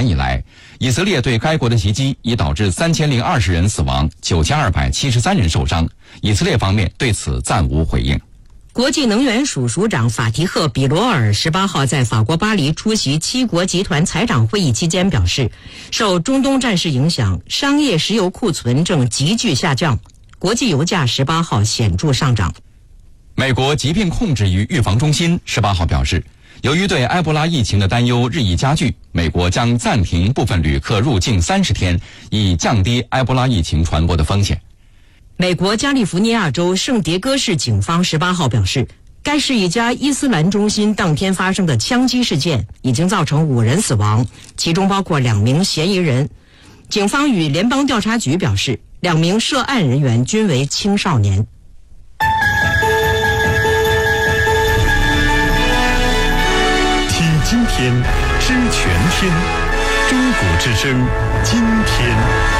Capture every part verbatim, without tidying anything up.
年以来，以色列对该国的袭击已导致三千零二十人死亡，九千二百七十三人受伤。以色列方面对此暂无回应。 国际能源署署长法提赫·比罗尔十八号在法国巴黎出席七国集团财长会议期间表示，受中东战事影响，商业石油库存正急剧下降，国际油价十八号显著上涨。 美国疾病控制与预防中心十八号表示，由于对埃博拉疫情的担忧日益加剧，美国将暂停部分旅客入境三十天，以降低埃博拉疫情传播的风险。 美国加利福尼亚州圣迭戈市警方十八号表示，该市一家伊斯兰中心当天发生的枪击事件已经造成五人死亡，其中包括两名嫌疑人。警方与联邦调查局表示，两名涉案人员均为青少年。 听今天，知全天，中国之声，今天。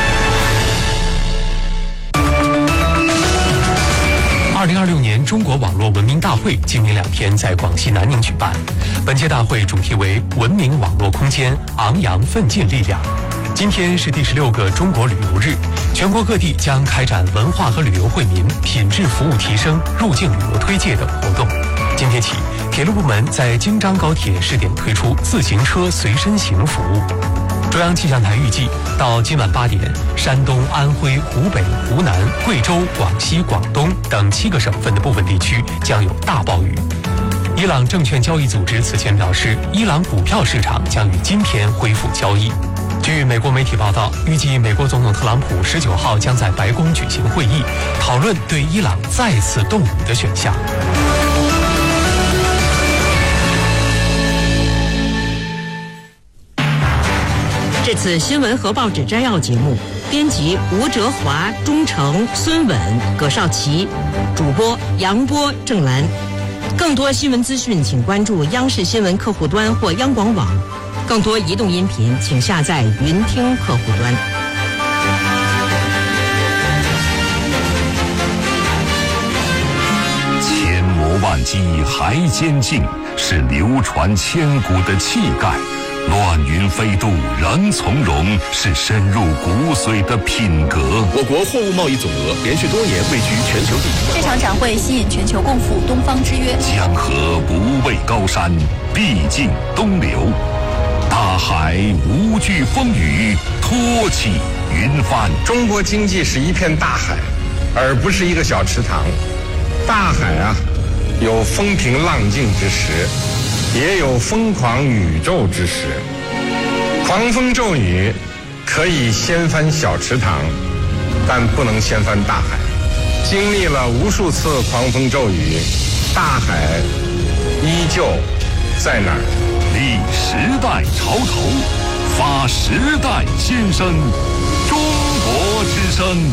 二零二六年中国网络文明大会今明两天在广西南宁举办。本届大会主题为文明网络空间，昂扬奋进力量。今天是第十六个中国旅游日，全国各地将开展文化和旅游惠民、品质服务提升、入境旅游推介等活动。今天起，铁路部门在京张高铁试点推出自行车随身行服务。中央气象台预计，到今晚八点，山东、安徽、湖北、湖南、贵州、广西、广东等七个省份的部分地区将有大暴雨。伊朗证券交易组织此前表示，伊朗股票市场将于今天恢复交易。据美国媒体报道，预计美国总统特朗普十九号将在白宫举行会议，讨论对伊朗再次动武的选项。 这次新闻和报纸摘要节目，编辑吴哲华、钟诚、孙稳、葛少奇，主播杨波、郑兰。更多新闻资讯，请关注央视新闻客户端或央广网。更多移动音频，请下载云听客户端。 千磨万击还坚劲，是流传千古的气概。乱云飞渡人从容，是深入骨髓的品格。 我国货物贸易总额连续多年位居全球第一。 这场展会吸引全球共赴东方之约。 江河不畏高山，必尽东流。大海无惧风雨，托起云帆。 中国经济是一片大海，而不是一个小池塘。大海啊，有风平浪静之时，也有疯狂宇宙之时。狂风骤雨可以掀翻小池塘，但不能掀翻大海。经历了无数次狂风骤雨，大海依旧在那儿。 立时代潮头，发时代新生。中国之声。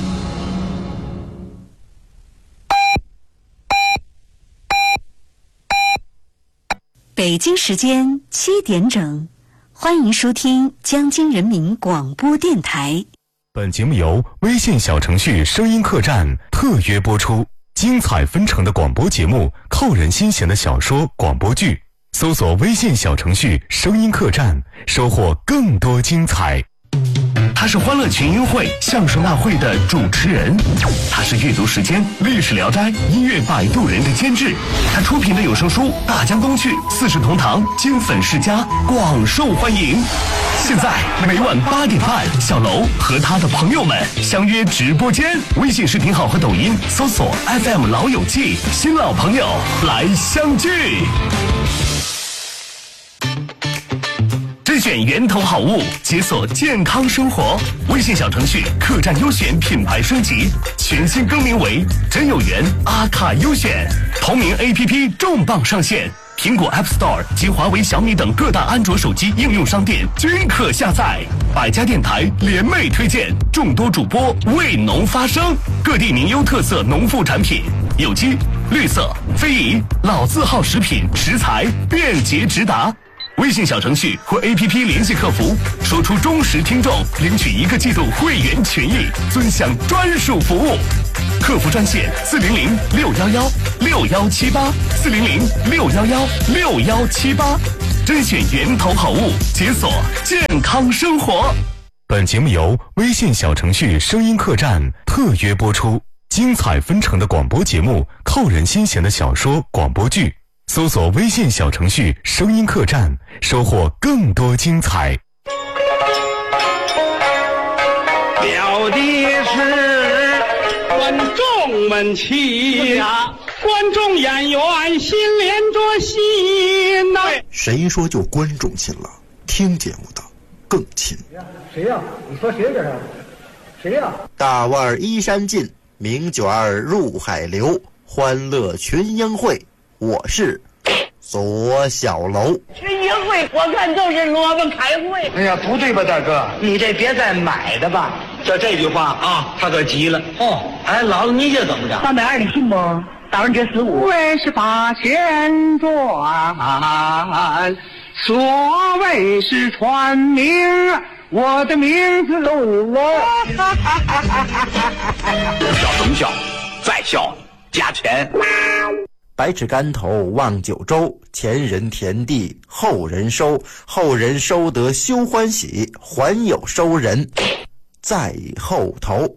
北京时间七点整，欢迎收听江津人民广播电台。 本节目由微信小程序声音客栈特约播出，精彩纷呈的广播节目，扣人心弦的小说广播剧，搜索微信小程序声音客栈，收获更多精彩。他是欢乐群英会相声大会的主持人，他是阅读时间历史聊斋音乐摆渡人的监制，他出品的有声书《大江东去》四世同堂金粉世家广受欢迎。现在每晚八点半，小楼和他的朋友们相约直播间，微信视频号和抖音搜索 F M 老友记，新老朋友来相聚。甄选源头好物，解锁健康生活。微信小程序客栈优选品牌升级，全新更名为真有缘阿卡优选。同名 A P P 重磅上线，苹果 App Store 及华为、小米等各大安卓手机应用商店均可下载。百家电台联袂推荐，众多主播为农发声，各地名优特色农副产品，有机、绿色、非遗、老字号食品食材便捷直达。微信小程序或 A P P 联系客服，说出忠实听众，领取一个季度会员权益，尊享专属服务。客服专线四零零六幺幺六幺七八四零零六幺幺六幺七八。 甄选源头好物，解锁健康生活。 本节目由微信小程序声音客栈特约播出，精彩纷呈的广播节目，扣人心弦的小说广播剧，搜索微信小程序声音客栈，收获更多精彩。 了的是观众们齐，观众演员心连着心呐。 谁说就观众亲了？听节目的更亲。 谁呀、啊？你说谁这是？谁呀、啊？ 大腕衣衫尽，名卷入海流，欢乐群英会。我是左小楼。 群英会，我看就是萝卜开会。 哎呀，不对吧，大哥？ 你这别再买的吧。 这这句话啊，他可急了。哦，哎，老子你这怎么着？ 三百二的信不？打完这十五， 二十八千转，所谓是传名，我的名字都我。 要增效，再效，加钱。 百尺竿头望九州，前人田地后人收，后人收得休欢喜，还有收人在后头。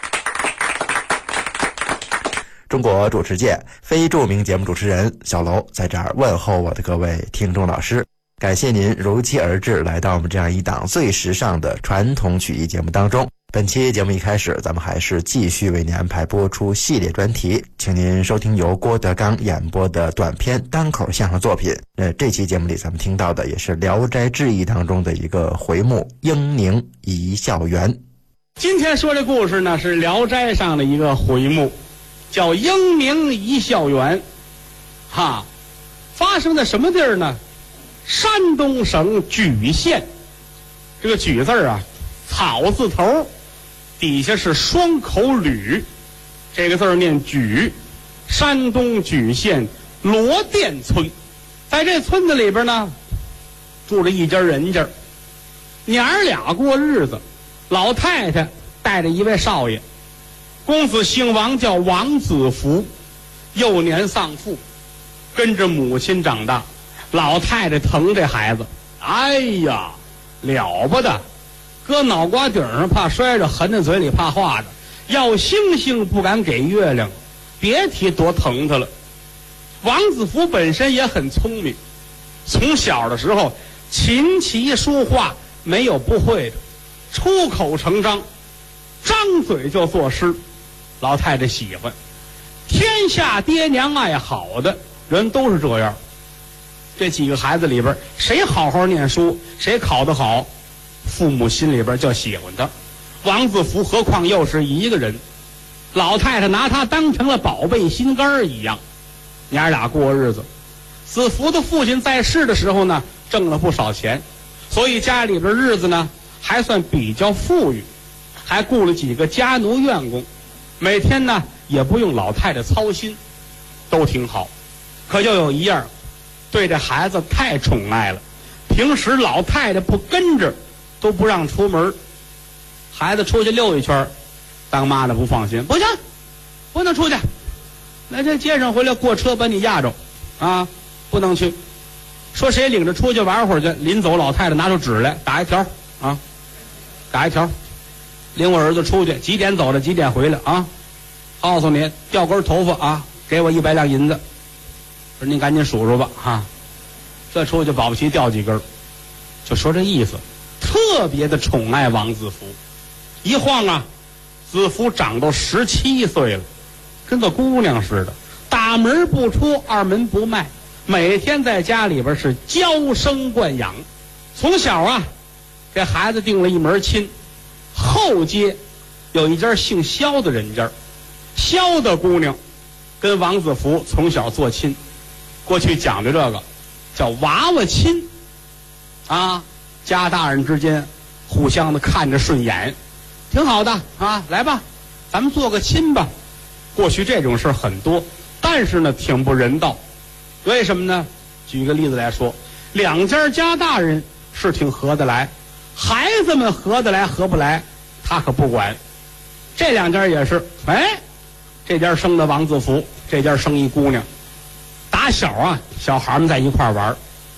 中国主持界非著名节目主持人小楼在这儿问候我的各位听众老师，感谢您如期而至，来到我们这样一档最时尚的传统曲艺节目当中。本期节目一开始，咱们还是继续为您安排播出系列专题，请您收听由郭德纲演播的短篇单口相声作品。呃，这期节目里咱们听到的也是《聊斋志异》当中的一个回目《英宁一笑园》。 今天说这故事呢，是《聊斋》上的一个回目，叫英宁一笑园。哈，发生在什么地儿呢？山东省莒县。这个莒字啊，草字头，底下是双口吕，这个字念莒。山东莒县罗店村，在这村子里边呢，住着一家人家，娘儿俩过日子。老太太带着一位少爷，公子姓王，叫王子福，幼年丧父，跟着母亲长大。老太太疼这孩子，哎呀，了不得，搁脑瓜顶上怕摔着，含在嘴里怕化着，要星星不敢给月亮，别提多疼他了。王子福本身也很聪明，从小的时候琴棋书画没有不会的，出口成章，张嘴就作诗。老太太喜欢，天下爹娘爱好的人都是这样。这几个孩子里边，谁好好念书，谁考得好，父母心里边就喜欢他。王子福何况又是一个人，老太太拿他当成了宝贝心肝一样。娘俩过日子，子福的父亲在世的时候呢，挣了不少钱，所以家里边日子呢还算比较富裕，还雇了几个家奴院工，每天呢也不用老太太操心，都挺好。可就有一样，对这孩子太宠爱了，平时老太太不跟着，都不让出门。孩子出去溜一圈，当妈的不放心，不行，不能出去，那这街上回来过车把你压着啊，不能去。说谁领着出去玩会儿去，临走老太太拿出纸来打一条啊，打一条，领我儿子出去，几点走的，几点回来啊？告诉你，掉根头发啊，给我一百两银子。说您赶紧数数吧哈，这出去保不齐掉几根，就说这意思，特别的宠爱王子福。一晃啊，子福长到十七岁了，跟个姑娘似的，大门不出，二门不迈，每天在家里边是娇生惯养。从小啊，给孩子定了一门亲，后街有一家姓肖的人家，肖的姑娘跟王子福从小做亲。过去讲的这个叫娃娃亲啊，家大人之间互相的看着顺眼，挺好的啊，来吧，咱们做个亲吧。过去这种事很多，但是呢挺不人道。为什么呢？举个例子来说，两家家大人是挺合得来，孩子们合得来合不来他可不管。这两家也是，哎，这家生的王子福，这家生一姑娘。打小啊，小孩们在一块玩，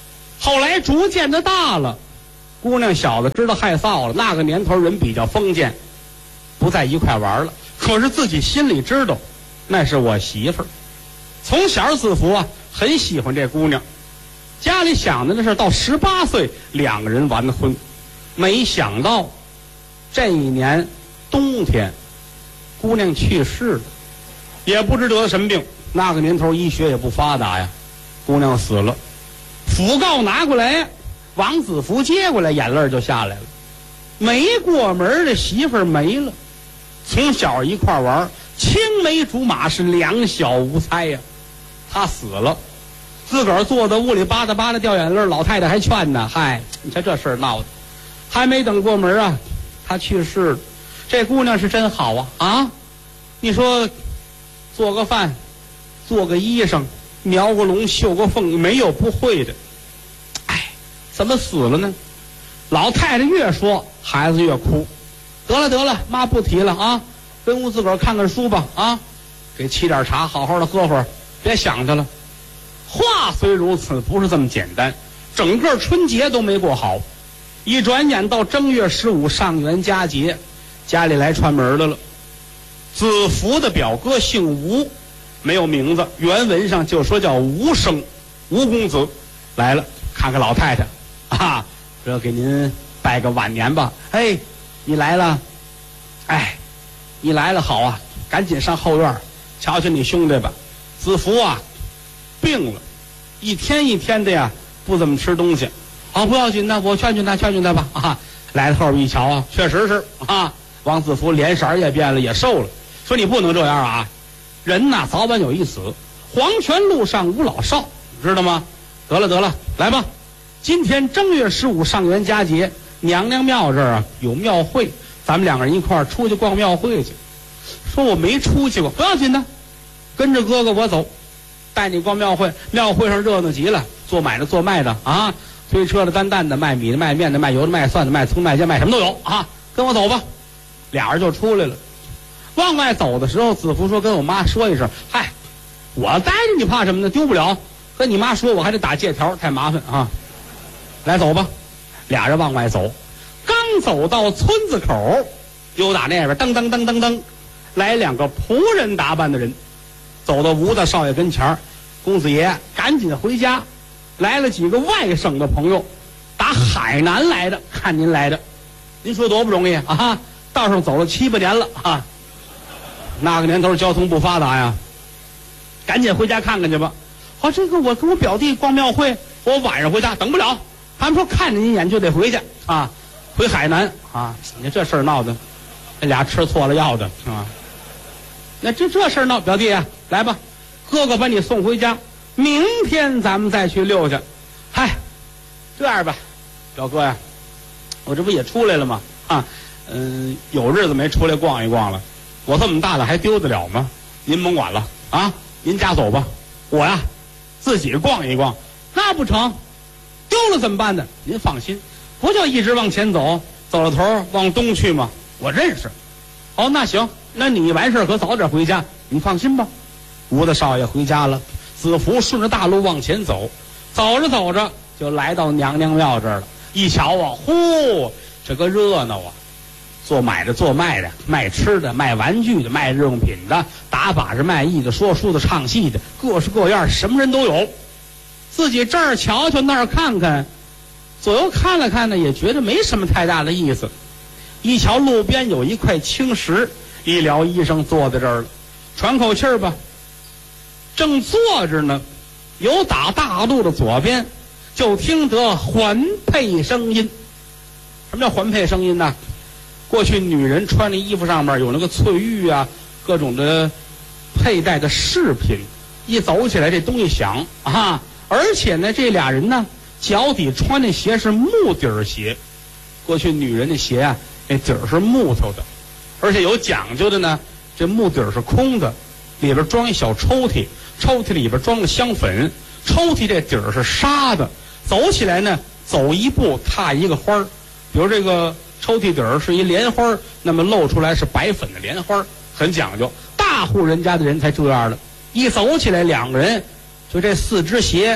后来逐渐的大了，姑娘小子知道害臊了，那个年头人比较封建，不在一块玩了。可是自己心里知道，那是我媳妇儿。从小子福啊，很喜欢这姑娘，家里想的那是到十八岁两个人完婚。没想到这一年冬天，姑娘去世了，也不知得了什么病。那个年头医学也不发达呀，姑娘死了。讣告拿过来，王子福接过来，眼泪就下来了。没过门的媳妇儿没了，从小一块玩，青梅竹马是两小无猜呀。他死了，自个儿坐在屋里吧嗒吧嗒掉眼泪，老太太还劝呢。嗨，你瞧这事儿闹的，还没等过门啊，他去世了。这姑娘是真好啊啊！你说，做个饭，做个衣裳，描个龙，绣个凤，没有不会的。哎，怎么死了呢？老太太越说，孩子越哭。得了得了，妈不提了啊，跟屋自个儿看看书吧啊，给沏点茶，好好的喝会儿，别想他了。话虽如此，不是这么简单。整个春节都没过好，一转眼到正月十五上元佳节，家里来串门的了。子福的表哥姓吴，没有名字，原文上就说叫吴生，吴公子来了，看看老太太啊，这给您拜个晚年吧。哎，你来了，哎，你来了好啊，赶紧上后院瞧瞧你兄弟吧。子福啊病了，一天一天的呀不怎么吃东西。好，不要紧的，我劝劝他，劝劝他吧。啊，来到后边一瞧啊，确实是啊，王子福脸色也变了，也瘦了。说你不能这样啊，人呐早晚有一死，黄泉路上无老少，知道吗？得了得了，来吧，今天正月十五上元佳节，娘娘庙这儿啊有庙会，咱们两个人一块儿出去逛庙会去。说我没出去过，不要紧的，跟着哥哥我走，带你逛庙会。庙会上热闹极了，做买的做卖的啊，推车的担担的，卖米的卖面的，卖油的卖蒜的，卖葱卖姜卖什么都有啊，跟我走吧。俩人就出来了。往外走的时候，子福说跟我妈说一声，嗨，我带着你怕什么呢？丢不了。跟你妈说我还得打借条，太麻烦啊。来走吧，俩人往外走。刚走到村子口，又打那边噔噔噔噔噔来两个仆人打扮的人，走到吴大少爷跟前儿，公子爷赶紧回家，来了几个外省的朋友，打海南来的，看您来的，您说多不容易啊！道上走了七八年了啊，那个年头交通不发达呀，赶紧回家看看去吧。好，这个我跟我表弟逛庙会，我晚上回家等不了，他们说看着你一眼就得回去啊，回海南啊！你这事儿闹的，这俩吃错了药的啊！那这这事儿闹，表弟啊，来吧，哥哥把你送回家，明天咱们再去溜去。嗨，这样吧，表哥呀，我这不也出来了吗？啊，嗯，有日子没出来逛一逛了，我这么大了还丢得了吗？您甭管了啊，您家走吧，我呀自己逛一逛，那不成，丢了怎么办呢？您放心，不就一直往前走，走了头往东去吗？我认识。哦，那行，那你完事可早点回家，你放心吧。吴大少爷回家了，子福顺着大路往前走，走着走着就来到娘娘庙这儿了。一瞧啊，呼，这个热闹啊！做买的、做卖的，卖吃的、卖玩具的、卖日用品的，打把式卖艺的、说书的、唱戏的，各式各样，什么人都有。自己这儿瞧瞧，那儿看看，左右看了看呢，也觉得没什么太大的意思。一瞧路边有一块青石，医疗医生坐在这儿了，喘口气儿吧。正坐着呢，有打大路的左边，就听得环佩声音。什么叫环佩声音呢？过去女人穿的衣服上面有那个翠玉啊，各种的佩戴的饰品，一走起来这东西响啊！而且呢，这俩人呢，脚底穿的鞋是木底儿鞋。过去女人的鞋啊，那底儿是木头的，而且有讲究的呢，这木底儿是空的，里边装一小抽屉，抽屉里边装了香粉，抽屉这底儿是沙的，走起来呢，走一步踏一个花儿，比如这个抽屉底儿是一莲花，那么露出来是白粉的莲花，很讲究。大户人家的人才这样的，一走起来两个人就这四只鞋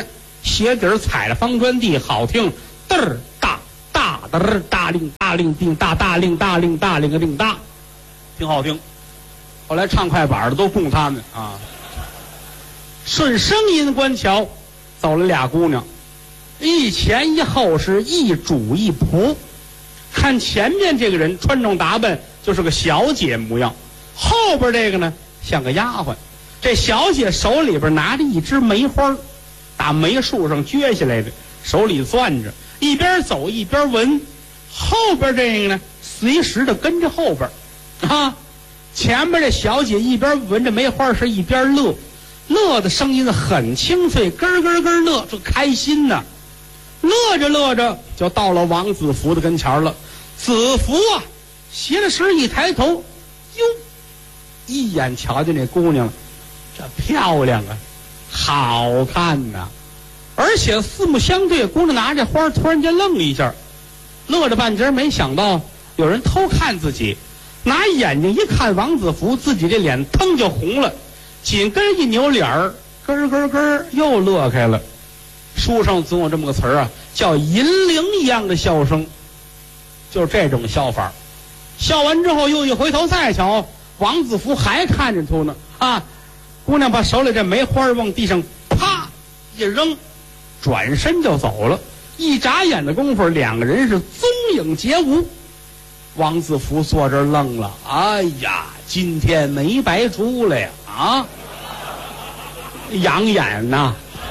鞋底儿踩着方砖地，好听，嘚儿大大嘚儿大令大令定大大令大令大令个令大，挺好听。后来唱快板的都供他们啊。顺声音观瞧，走了俩姑娘，一前一后是一主一仆。看前面这个人穿着打扮就是个小姐模样，后边这个呢像个丫鬟。这小姐手里边拿着一枝梅花，打梅树上撅下来的，手里攥着，一边走一边闻。后边这个呢随时的跟着后边啊，前面这小姐一边闻着梅花是一边乐，乐的声音很清脆，咯咯咯乐，这开心呐。乐着乐着就到了王子服的跟前了。子服啊斜着身一抬头，哟，一眼瞧见那姑娘了，这漂亮啊，好看呐、啊！而且四目相对，姑娘拿着花突然间愣了一下，乐着半截，没想到有人偷看自己，拿眼睛一看王子服，自己这脸腾就红了，紧跟着一扭脸儿，咯咯咯又乐开了。书上总有这么个词儿啊，叫银铃一样的笑声，就是这种笑法。笑完之后又一回头再瞧，王子服还看着他呢啊！姑娘把手里这梅花往地上啪一扔，转身就走了。一眨眼的功夫，两个人是踪影皆无。王子服坐这儿愣了，哎呀，今天没白出来呀啊！养眼呐、啊，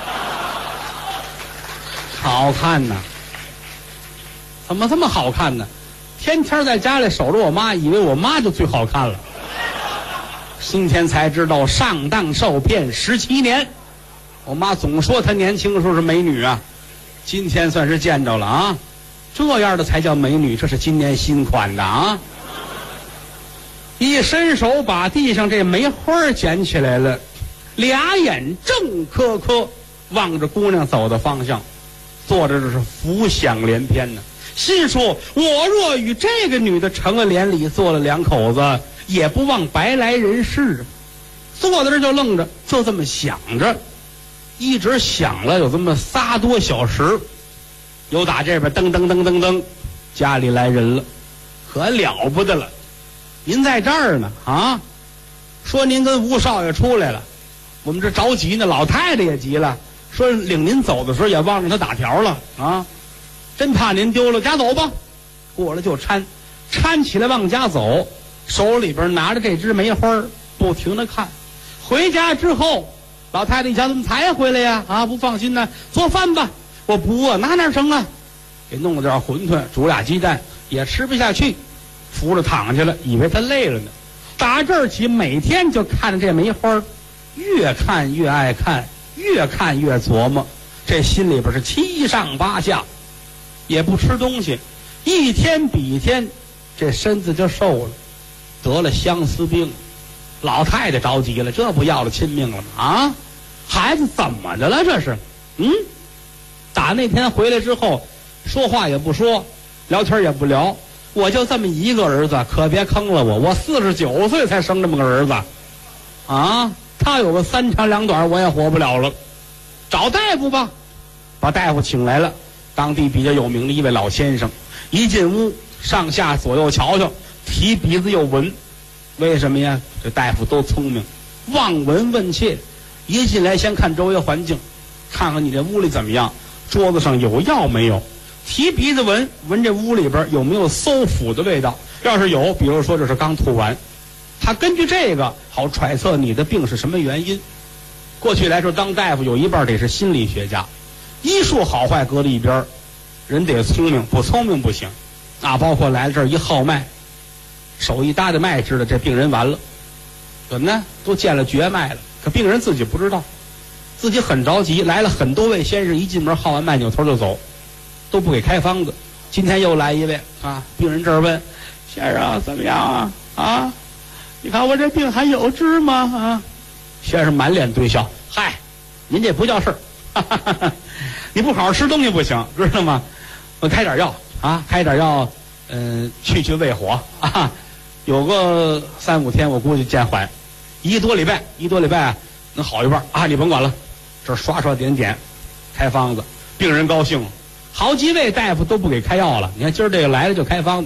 好看呐、啊！怎么这么好看呢？天天在家里守着我妈，以为我妈就最好看了。今天才知道上当受骗十七年。我妈总说她年轻的时候是美女啊，今天算是见着了啊。这样的才叫美女，这是今年新款的啊。一伸手把地上这梅花捡起来了，俩眼正磕磕望着姑娘走的方向，坐着这是浮想联翩呢。心说我若与这个女的成了连理，做了两口子，也不忘白来人世。坐在这就愣着，就这么想着，一直想了有这么仨多小时。又打这边噔噔噔噔噔，家里来人了，可了不得了，您在这儿呢啊？说您跟吴少爷出来了，我们这着急呢，老太太也急了，说领您走的时候也忘了他打条了啊，真怕您丢了，家走吧。过来就搀，搀起来往家走，手里边拿着这支梅花，不停的看。回家之后，老太太一瞧怎么才回来呀？啊，不放心呢，做饭吧。我不饿，哪哪成啊？给弄了点馄饨，煮俩鸡蛋，也吃不下去，扶着躺下了，以为他累了呢。打这儿起，每天就看着这梅花，越看越爱看，越看越琢磨，这心里边是七上八下，也不吃东西，一天比一天，这身子就瘦了，得了相思病。老太太着急了，这不要了亲命了吗？啊，孩子怎么的了？这是，嗯。打那天回来之后，说话也不说，聊天也不聊，我就这么一个儿子，可别坑了我。我四十九岁才生这么个儿子，啊，他有个三长两短，我也活不了了。找大夫吧，把大夫请来了，当地比较有名的一位老先生。一进屋，上下左右瞧瞧，提鼻子又闻，为什么呀？这大夫都聪明，望闻问切。一进来先看周围环境，看看你这屋里怎么样。桌子上有药没有？提鼻子闻闻这屋里边有没有馊腐的味道？要是有，比如说这是刚吐完，他根据这个好揣测你的病是什么原因。过去来说，当大夫有一半得是心理学家，医术好坏搁在一边，人得聪明，不聪明不行啊。包括来了这儿一号脉，手一搭着脉，知道这病人完了，怎么呢？都见了绝脉了，可病人自己不知道。自己很着急，来了很多位先生，一进门号完脉扭头就走，都不给开方子。今天又来一位啊，病人这儿问先生怎么样啊？啊，你看我这病还有治吗？啊，先生满脸堆笑，嗨，您这不叫事儿，你不好好吃东西不行，知道吗？我开点药啊，开点药，嗯、呃，去去胃火啊，有个三五天我估计见缓，一个多礼拜，一个多礼拜啊，能好一半啊，你甭管了。这刷刷点点， 开方子，病人高兴了，好几位大夫都不给开药了。你看今儿这个来了就开方子。